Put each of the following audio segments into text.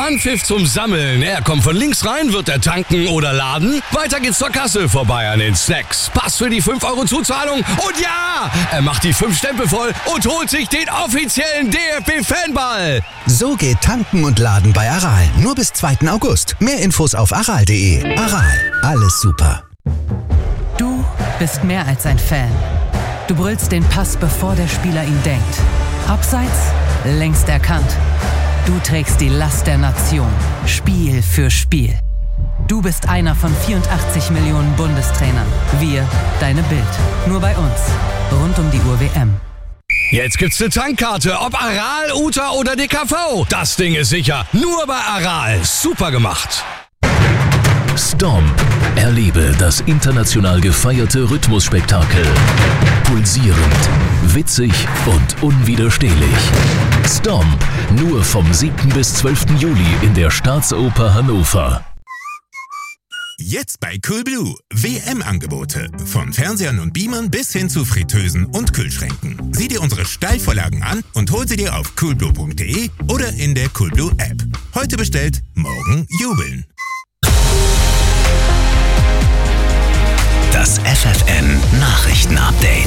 Anpfiff zum Sammeln. Er kommt von links rein, wird er tanken oder laden. Weiter geht's zur Kasse, vorbei an den Snacks. Pass für die 5 Euro Zuzahlung. Und ja, er macht die 5 Stempel voll und holt sich den offiziellen DFB-Fanball. So geht tanken und laden bei Aral. Nur bis 2. August. Mehr Infos auf aral.de. Aral, alles super. Du bist mehr als ein Fan. Du brüllst den Pass, bevor der Spieler ihn denkt. Abseits, längst erkannt. Du trägst die Last der Nation, Spiel für Spiel. Du bist einer von 84 Millionen Bundestrainern. Wir, deine Bild. Nur bei uns. Rund um die Uhr WM. Jetzt gibt's eine Tankkarte, ob Aral, Uta oder DKV. Das Ding ist sicher. Nur bei Aral. Super gemacht. Stomp. Erlebe das international gefeierte Rhythmusspektakel. Pulsierend, witzig und unwiderstehlich. Stomp. Nur vom 7. bis 12. Juli in der Staatsoper Hannover. Jetzt bei Coolblue. WM-Angebote. Von Fernsehern und Beamern bis hin zu Fritteusen und Kühlschränken. Sieh dir unsere Steilvorlagen an und hol sie dir auf coolblue.de oder in der Coolblue-App. Heute bestellt, morgen jubeln. Das FFN-Nachrichten-Update.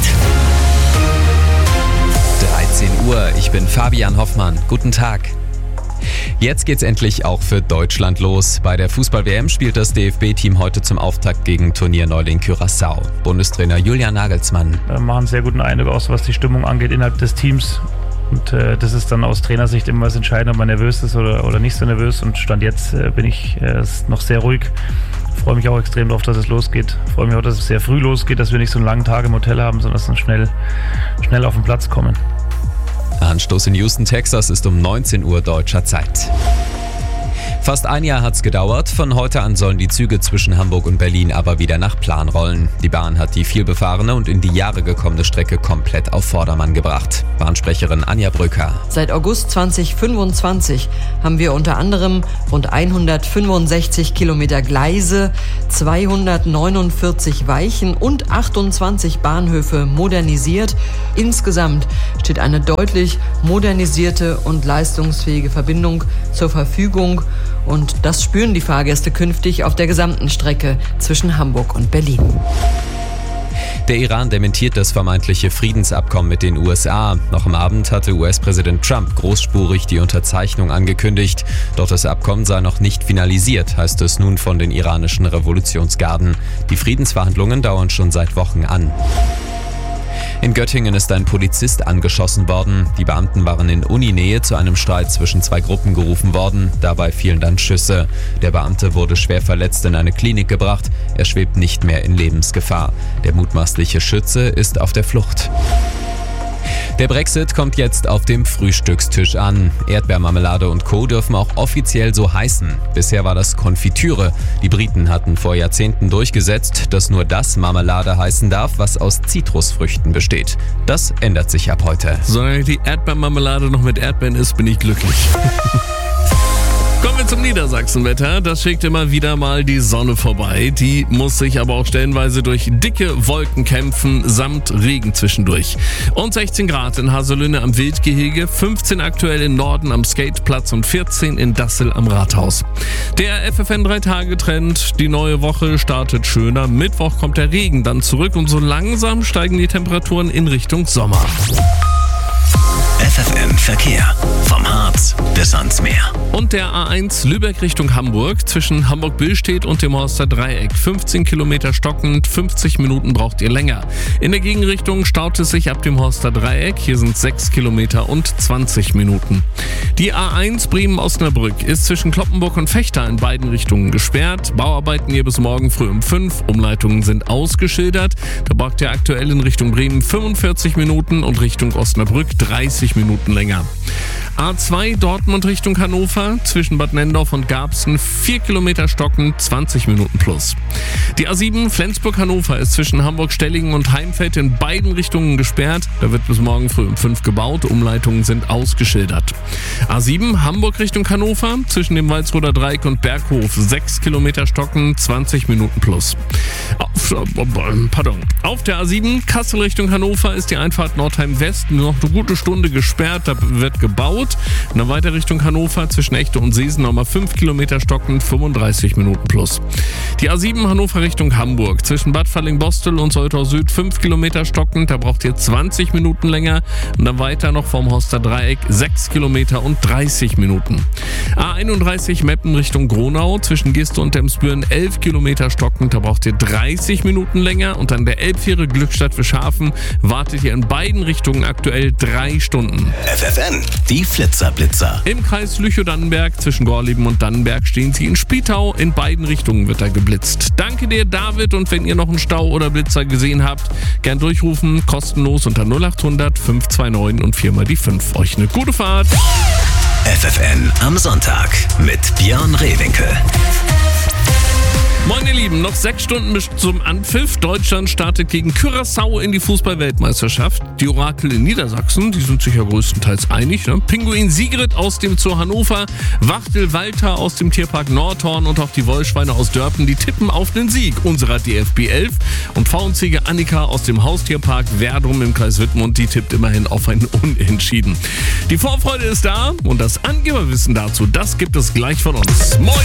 13 Uhr, ich bin Fabian Hoffmann. Guten Tag. Jetzt geht's endlich auch für Deutschland los. Bei der Fußball-WM spielt das DFB-Team heute zum Auftakt gegen Turnierneuling Curaçao. Bundestrainer Julian Nagelsmann. Wir machen einen sehr guten Eindruck aus, was die Stimmung angeht innerhalb des Teams. Und das ist dann aus Trainersicht immer was entscheidend, ob man nervös ist oder nicht so nervös. Und Stand jetzt bin ich noch sehr ruhig. Ich freue mich auch extrem darauf, dass es losgeht. Ich freue mich auch, dass es sehr früh losgeht, dass wir nicht so einen langen Tag im Hotel haben, sondern dass wir schnell auf den Platz kommen. Anstoß in Houston, Texas ist um 19 Uhr deutscher Zeit. Fast ein Jahr hat's gedauert. Von heute an sollen die Züge zwischen Hamburg und Berlin aber wieder nach Plan rollen. Die Bahn hat die vielbefahrene und in die Jahre gekommene Strecke komplett auf Vordermann gebracht. Bahnsprecherin Anja Brücker. Seit August 2025 haben wir unter anderem rund 165 Kilometer Gleise, 249 Weichen und 28 Bahnhöfe modernisiert. Insgesamt steht eine deutlich modernisierte und leistungsfähige Verbindung zur Verfügung. Und das spüren die Fahrgäste künftig auf der gesamten Strecke zwischen Hamburg und Berlin. Der Iran dementiert das vermeintliche Friedensabkommen mit den USA. Noch am Abend hatte US-Präsident Trump großspurig die Unterzeichnung angekündigt. Doch das Abkommen sei noch nicht finalisiert, heißt es nun von den iranischen Revolutionsgarden. Die Friedensverhandlungen dauern schon seit Wochen an. In Göttingen ist ein Polizist angeschossen worden. Die Beamten waren in Uninähe zu einem Streit zwischen 2 Gruppen gerufen worden. Dabei fielen dann Schüsse. Der Beamte wurde schwer verletzt in eine Klinik gebracht. Er schwebt nicht mehr in Lebensgefahr. Der mutmaßliche Schütze ist auf der Flucht. Der Brexit kommt jetzt auf dem Frühstückstisch an. Erdbeermarmelade und Co. dürfen auch offiziell so heißen. Bisher war das Konfitüre. Die Briten hatten vor Jahrzehnten durchgesetzt, dass nur das Marmelade heißen darf, was aus Zitrusfrüchten besteht. Das ändert sich ab heute. Solange die Erdbeermarmelade noch mit Erdbeeren ist, bin ich glücklich. Kommen wir zum Niedersachsenwetter. Das schickt immer wieder mal die Sonne vorbei. Die muss sich aber auch stellenweise durch dicke Wolken kämpfen, samt Regen zwischendurch. Und 16 Grad in Haselünne am Wildgehege, 15 aktuell im Norden am Skateplatz und 14 in Dassel am Rathaus. Der FFN 3-Tage-Trend, die neue Woche startet schöner. Mittwoch kommt der Regen dann zurück und so langsam steigen die Temperaturen in Richtung Sommer. FFN Verkehr. Vom Harz bis ans Meer. Und der A1 Lübeck Richtung Hamburg zwischen Hamburg-Billstedt und dem Horster Dreieck. 15 Kilometer stockend, 50 Minuten braucht ihr länger. In der Gegenrichtung staut es sich ab dem Horster Dreieck. Hier sind 6 Kilometer und 20 Minuten. Die A1 Bremen-Osnabrück ist zwischen Cloppenburg und Vechta in beiden Richtungen gesperrt. Bauarbeiten hier bis morgen früh um 5. Umleitungen sind ausgeschildert. Da braucht ihr aktuell in Richtung Bremen 45 Minuten und Richtung Osnabrück 30 Minuten länger. A2 Dortmund Richtung Hannover, zwischen Bad Nendorf und Garbsen 4 Kilometer stockend, 20 Minuten plus. Die A7 Flensburg-Hannover ist zwischen Hamburg-Stellingen und Heimfeld in beiden Richtungen gesperrt. Da wird bis morgen früh um 5 gebaut, Umleitungen sind ausgeschildert. A7 Hamburg Richtung Hannover, zwischen dem Walsroder Dreieck und Berghof 6 Kilometer stockend, 20 Minuten plus. Auf der A7 Kassel Richtung Hannover ist die Einfahrt Nordheim West nur noch eine gute Stunde gesperrt, da wird gebaut. Frankfurt. Und dann weiter Richtung Hannover zwischen Echte und Seesen nochmal 5 Kilometer stockend, 35 Minuten plus. Die A7 Hannover Richtung Hamburg zwischen Bad Falling-Bostel und Soltau Süd 5 Kilometer stockend, da braucht ihr 20 Minuten länger. Und dann weiter noch vom Horster Dreieck 6 Kilometer und 30 Minuten. A31 Meppen Richtung Gronau zwischen Giste und Emsbüren 11 Kilometer stockend, da braucht ihr 30 Minuten länger. Und dann der Elbfähre Glückstadt für Schafen wartet ihr in beiden Richtungen aktuell 3 Stunden. FFN, die Flitzer-Blitzer. Im Kreis Lüchow-Dannenberg zwischen Gorleben und Dannenberg stehen sie in Spietau. In beiden Richtungen wird da geblitzt. Danke dir, David. Und wenn ihr noch einen Stau oder Blitzer gesehen habt, gern durchrufen. Kostenlos unter 0800 529 und 4 mal die 5. Euch eine gute Fahrt. FFN am Sonntag mit Björn Rehwinkel. Moin ihr Lieben, noch 6 Stunden bis zum Anpfiff. Deutschland startet gegen Curaçao in die Fußball-Weltmeisterschaft. Die Orakel in Niedersachsen, die sind sich ja größtenteils einig. Ne? Pinguin Sigrid aus dem Zoo Hannover, Wachtel Walter aus dem Tierpark Nordhorn und auch die Wollschweine aus Dörpen, die tippen auf den Sieg unserer DFB 11. Und Pfauenziege Annika aus dem Haustierpark Werdrum im Kreis Wittmund, die tippt immerhin auf ein Unentschieden. Die Vorfreude ist da und das Angeberwissen dazu, das gibt es gleich von uns. Moin!